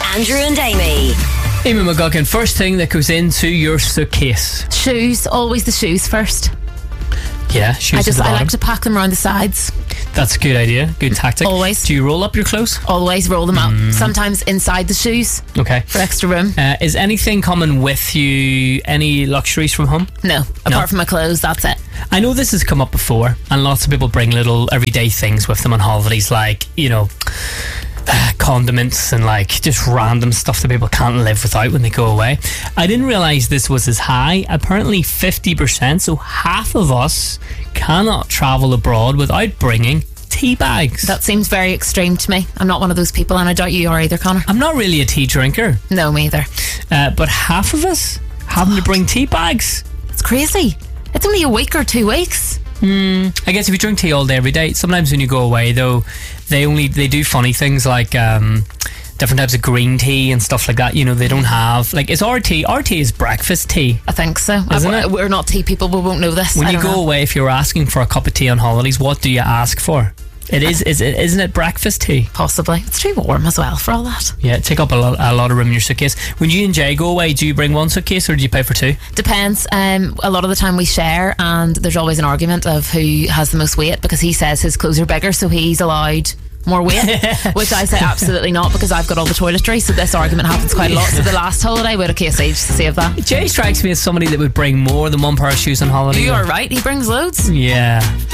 Andrew and Amy. Amy McGuckin, first thing that goes into your suitcase. Shoes, always the shoes first. Yeah, shoes at the I bottom. like to pack them around the sides. That's a good idea. Good tactic. Always. Do you roll up your clothes? Always roll them up. Sometimes inside the shoes Okay. for extra room. Is anything coming with you? Any luxuries from home? No, apart from my clothes, that's it. I know this has come up before, and lots of people bring little everyday things with them on holidays, like, condiments and like just random stuff that people can't live without when they go away. I didn't realise this was as high. Apparently 50%, so half of us cannot travel abroad without bringing tea bags. That seems very extreme to me. I'm not one of those people, and I doubt you are either, Connor. I'm not really a tea drinker, No, me either. but half of us having to bring tea bags. It's crazy. It's only a week or 2 weeks. I guess if you drink tea all day every day, sometimes when you go away though, they do funny things like different types of green tea and stuff like that. They don't have, like, it's our tea is breakfast tea. I think so. Isn't it? We're not tea people, we won't know this. When I you don't go know. away, if you're asking for a cup of tea on holidays, what do you ask for? Isn't it breakfast tea? Possibly. It's too warm as well for all that. Yeah, take up a lot of room in your suitcase. When you and Jay go away, do you bring one suitcase or do you pay for two? Depends. A lot of the time we share, and there's always an argument of who has the most weight, because he says his clothes are bigger, so he's allowed more weight, which I say absolutely not, because I've got all the toiletries. So this argument happens quite a lot. So the last holiday we had a case each to save that. Jay strikes me as somebody that would bring more than one pair of shoes on holiday. You are right, he brings loads. Yeah.